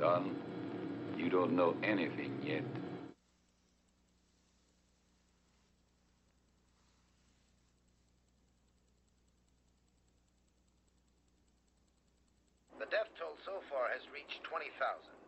Son, you don't know anything yet. The death toll so far has reached 20,000.